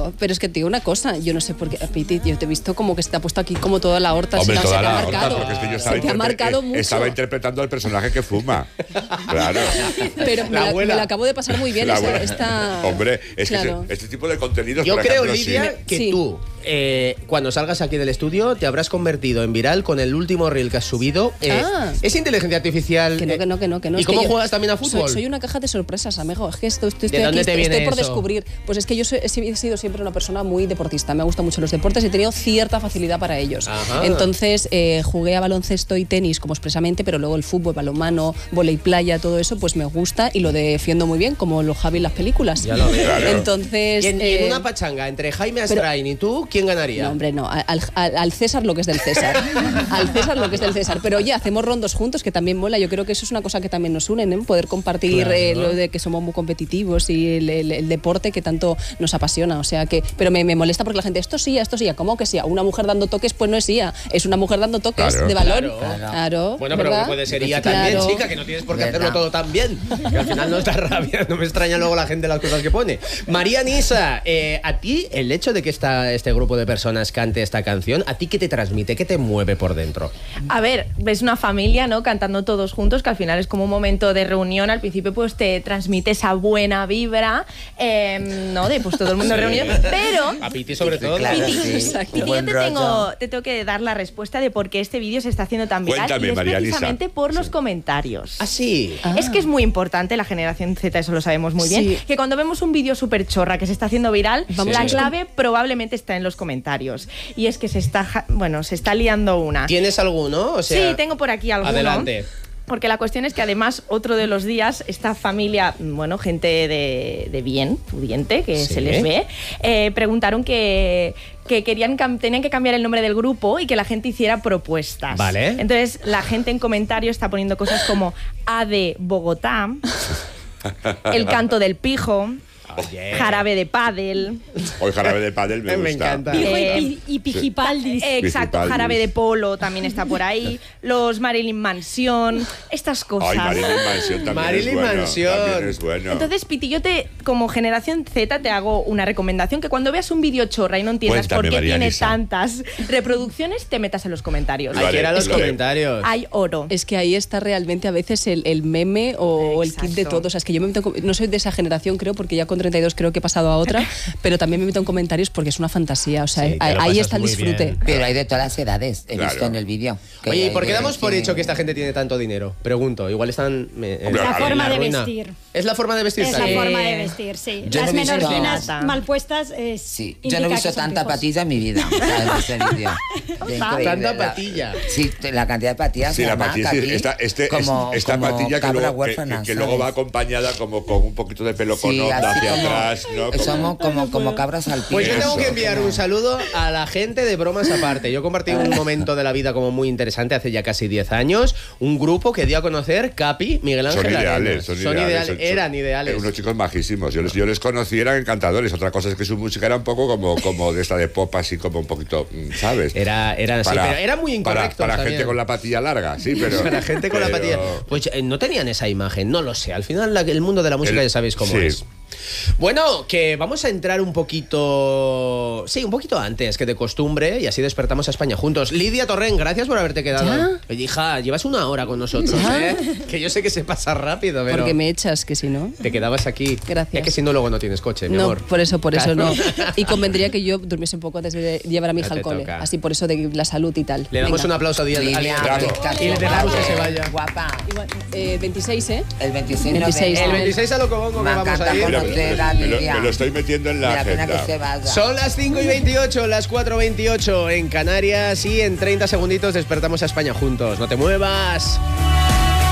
pero es que te digo una cosa, yo no sé por qué, Piti, yo te he visto como que se te ha puesto aquí como toda la aorta. Hombre, se toda te ha la marcado. aorta, porque es que yo Se te ha marcado mucho. estaba interpretando al personaje que fuma. Claro. Pero me la acabo de pasar muy bien esta... Hombre, es claro. que este tipo de contenidos, yo por creo, ejemplo, Lidia, que sí. tú, cuando salgas aquí del estudio, te habrás convertido en viral con el último reel que has subido. ¿Es inteligencia artificial? Que no. ¿Y cómo juegas también a fútbol? Soy una caja de sorpresas, amigo. Es que estoy dónde te viene estoy por eso? descubrir. Pues es que yo he sido siempre una persona muy deportista. Me gustan mucho los deportes y he tenido cierta facilidad para ellos. Ajá. Entonces, jugué a baloncesto y tenis como expresamente, pero luego el fútbol, balonmano, vóley playa, todo eso, pues me gusta y lo defiendo muy bien, como los Javi en las películas. Ya lo veo. Claro. Entonces... Y en una pachanga entre Jaime Astrain y tú, ¿quién ganaría? No, hombre, no. Al César lo que es del César. Al César lo que es del César. Pero oye, hacemos rondos juntos, que también mola. Yo creo que eso es una cosa que también nos une, ¿eh? Poder compartir lo de que somos muy competitivos y el deporte que tanto nos apasiona. O sea que... Pero me molesta porque la gente, esto sí, ¿cómo que sí? Una mujer dando toques, pues no es IA. Es una mujer dando toques de balón. Claro. Bueno, pero ¿verdad? puede ser IA también, chica, que no tienes por qué hacerlo todo tan bien. Que al final no está rabia, no me extraña luego la gente las cosas que pone. María Nisa, a ti el hecho de que este grupo de personas cante esta canción, ¿a ti qué te transmite? ¿Qué te mueve por dentro? A ver, ves una familia, ¿no? Cantando todos juntos, que al final es como un momento de reunión. Al principio pues te transmite esa buena vibra, ¿no? De pues todo el mundo reunido. Pero... A Piti sobre todo. Claro, Piti, sí. Piti, yo Buen rollo. te tengo que dar la respuesta de por qué este vídeo se está haciendo tan viral. Cuéntame, y es María Lisa. precisamente por los comentarios. ¿Ah, sí? Es que es muy importante, la generación Z, eso lo sabemos muy bien, Sí. que cuando vemos un vídeo súper chorra que se está haciendo viral, Vamos la a clave probablemente está en los comentarios. Y es que se está liando una. ¿Tienes alguno? O sea, Sí, tengo por aquí alguno. Adelante. Porque la cuestión es que además otro de los días esta familia, bueno, gente de bien, pudiente, que Sí. se les ve, preguntaron que tenían que cambiar el nombre del grupo y que la gente hiciera propuestas. Vale. Entonces la gente en comentarios está poniendo cosas como A de Bogotá, El canto del pijo, Jarabe de pádel. Hoy jarabe de pádel me gusta. encanta. Y Pijipaldis. Exacto, Pijipaldis. Jarabe de polo también está por ahí, los Marilyn Mansion, estas cosas. Ay, Marilyn Mansion también Marilyn es bueno. Mansion. También es bueno. Entonces, Piti, yo como generación Z te hago una recomendación, que cuando veas un vídeo chorra y no entiendas Cuéntame, por qué María tiene Lisa. tantas reproducciones, te metas en los comentarios. Hay que ir a los Vale, vale. comentarios. Hay oro. Es que ahí está realmente a veces el meme o el kit de Exacto. todo. O sea, es que yo me meto no soy de esa generación, creo, porque ya con 32 creo que he pasado a otra, pero también me meto en comentarios porque es una fantasía. O sea, Sí, te lo ahí pasas está el muy disfrute. bien. Pero hay de todas las edades, he Claro. visto en el vídeo. Que Oye, ¿y hay por qué de- damos por hecho que esta gente tiene tanto dinero? Pregunto, igual están... Hombre, La a ver, forma la de ruina. vestir. ¿Es la forma de vestir? Es la también? forma de vestir, sí. Yo Las no he visto- menorquinas Nada. mal puestas es Sí, yo no he indica visto que son tanta pijos. patilla en mi vida. ¿sabes? En ese vídeo. Increíble, Tanta la- patilla. Sí, la cantidad de patillas. Sí, la además, patilla, que sí, aquí, como esta patilla que cabra luego, huérfana, que luego ¿sabes? va acompañada como con un poquito de pelo con Sí, onda así hacia como- atrás, ¿no? Somos como cabras al pie. Pues yo tengo Eso. que enviar un saludo a la gente de Bromas Aparte. Yo compartí un momento de la vida como muy interesante hace ya casi 10 años. Un grupo que dio a conocer Capi, Miguel Ángel Son Arenas. ideales, son ideales. Eran ideales. Unos chicos majísimos. Yo les conocí, eran encantadores. Otra cosa es que su música era un poco como de esta de pop, así como un poquito, ¿sabes? Era así, pero era muy incorrecto. Para gente con la patilla larga, sí, pero... Para gente con la pero- patilla. Pues no tenían esa imagen, no lo sé. Al final el mundo de la música ya sabéis cómo sí. es. Bueno, que vamos a entrar un poquito... Sí, un poquito antes que de costumbre y así despertamos a España juntos. Lidia Torrent, gracias por haberte quedado. ¿Ya? Oye, hija, llevas una hora con nosotros, ¿Ya? ¿eh? Que yo sé que se pasa rápido, pero... Porque me echas, que si no... Te quedabas aquí. Gracias. Ya que si no, luego no tienes coche, mi No, amor. por eso Claro. no. Y conveniche que yo durmiese un poco antes de llevar a mi Ya hija al te cole. toca. Así por eso de la salud y tal. Le damos Venga. un aplauso a Lidia. Lidia, Bravo. qué Y le dejamos que se guapa, vaya. Guapa. 26, ¿eh? El 26 26, El novena. 26 a Locobongo que Me vamos encanta a ir. conocer a Lidia. me lo estoy metiendo en la Me da pena agenda. que se vaya. Son las 5:28, las 4:28 en Canarias y en 30 segunditos despertamos a España juntos. No te muevas.